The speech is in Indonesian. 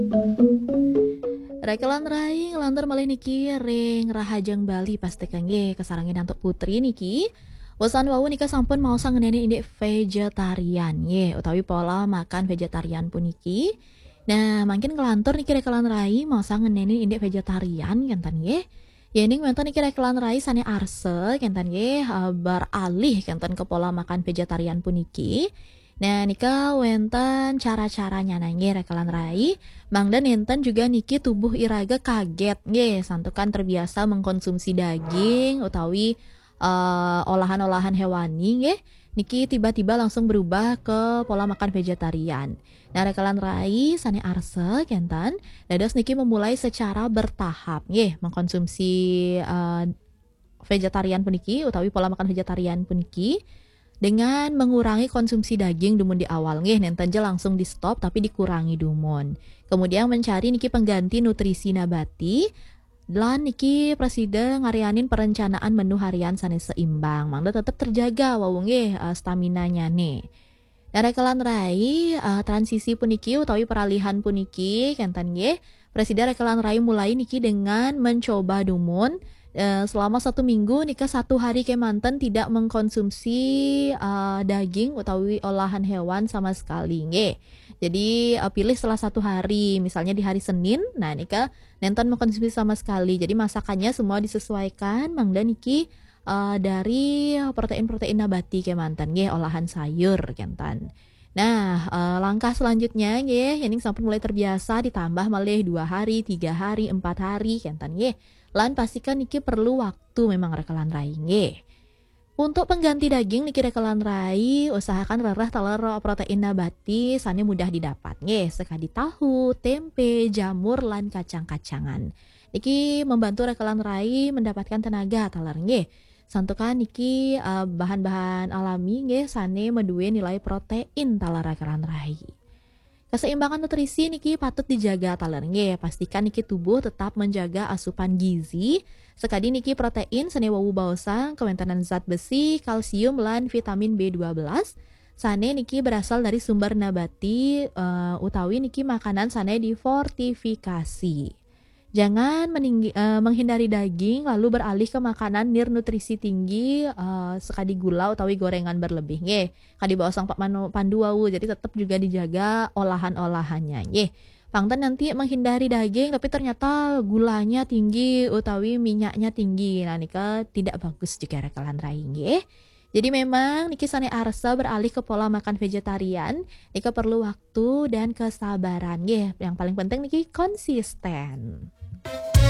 Rakelan raing lantar malih niki ring rahajeng Bali pastikan ye kasarangin untuk putri niki. Bosan wau nika sampun mau ngeneni indek vegetarian ye utawi pola makan vegetarian puniki. Nah, makin kelantur niki rekelan rai mau ngeneni indek vegetarian kentan ye. Yening wonten niki rekelan rai sane arse kentan ye beralih kentan ke pola makan vegetarian puniki. Nah, nika wenten cara-caranya nangge rekelan rai. Mangdan enten juga niki tubuh iraga kaget nggih, santukan terbiasa mengkonsumsi daging utawi, olahan-olahan hewani nggih, niki tiba-tiba langsung berubah ke pola makan vegetarian. Nah, rekalan rai sane arse kentan, dados niki memulai secara bertahap nggih, mengkonsumsi, vegetarian puniki utawi pola makan vegetarian puniki, dengan mengurangi konsumsi daging dumun di awal nggih nenten je langsung di stop tapi dikurangi dumun. Kemudian mencari niki pengganti nutrisi nabati lan niki presiden ngarianin perencanaan menu harian sanes seimbang. Mangda tetap terjaga wau nggih stamina-nya nih. Darekelan rai transisi puniki utawi peralihan puniki kenten nggih. Presiden rekelan rai mulai niki dengan mencoba dumun selama 1 minggu nika 1 hari kemanten tidak mengkonsumsi daging utawi olahan hewan sama sekali nggih. Jadi pilih setelah 1 hari, misalnya di hari Senin, nah nika nenten mengkonsumsi sama sekali. Jadi masakannya semua disesuaikan mangda niki dari protein-protein nabati kemanten nggih, olahan sayur kentan. Nah, langkah selanjutnya nggih, yening sampun mulai terbiasa ditambah malih 2 hari, 3 hari, 4 hari kentan nggih. Lan pastikan niki perlu waktu memang rekelan rai nggih. Untuk pengganti daging niki rekelan rai, usahakan rereh telur protein nabati sane mudah didapat nggih, sekadi tahu, tempe, jamur lan kacang-kacangan. Niki membantu rekelan rai mendapatkan tenaga taler nggih. Santukan niki bahan-bahan alami nggih sane meduwe nilai protein taler rekelan rai. Keseimbangan nutrisi niki patut dijaga taler nggih. Pastikan niki tubuh tetap menjaga asupan gizi. Sekadi niki protein sane wawu baosang, kewentanan zat besi, kalsium lan vitamin B12. Sane niki berasal dari sumber nabati utawi niki makanan sane difortifikasi. Jangan menghindari daging lalu beralih ke makanan nirnutrisi tinggi sekadi gula utawi gorengan berlebih nggih. Kadi baosang Pak Pandu wau jadi tetap juga dijaga olahan-olahannya nggih. Pangten nanti menghindari daging tapi ternyata gulanya tinggi utawi minyaknya tinggi. Nah nika tidak bagus jika rekelan rai nggih. Jadi memang niki sane arsa beralih ke pola makan vegetarian, nika perlu waktu dan kesabaran nggih. Yang paling penting niki konsisten.